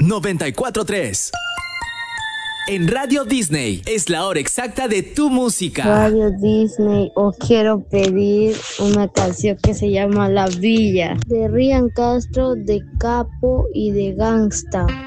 94.3. En Radio Disney es la hora exacta de tu música. Radio Disney, os quiero pedir una canción que se llama La Villa, de Ryan Castro, de Capo y de Gangsta.